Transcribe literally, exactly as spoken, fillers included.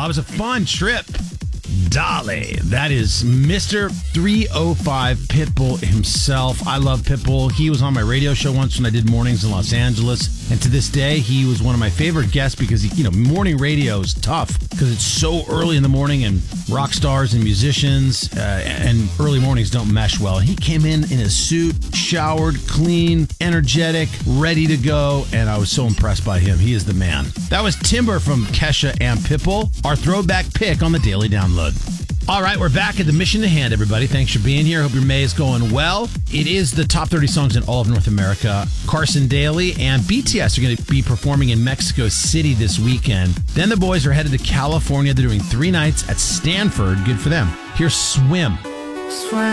it was a fun trip. Dolly. That is Mister three oh five Pitbull himself. I love Pitbull. He was on my radio show once when I did mornings in Los Angeles. And to this day, he was one of my favorite guests because, he, you know, morning radio is tough because it's so early in the morning and rock stars and musicians uh, and early mornings don't mesh well. He came in in his suit, showered, clean, energetic, ready to go. And I was so impressed by him. He is the man. That was Timber from Kesha and Pitbull, our throwback pick on the Daily Download. All right, we're back at the mission at hand, everybody. Thanks for being here. Hope your May is going well. It is the top thirty songs in all of North America. Carson Daly and B T S are going to be performing in Mexico City this weekend. Then the boys are headed to California. They're doing three nights at Stanford. Good for them. Here's Swim. Swim.